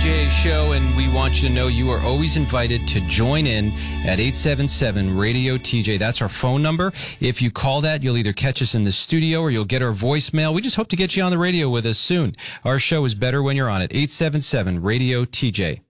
TJ Show, and we want you to know you are always invited to join in at 877-RADIO-TJ. That's our phone number. If you call that, you'll either catch us in the studio or you'll get our voicemail. We just hope to get you on the radio with us soon. Our show is better when you're on it. 877-RADIO-TJ.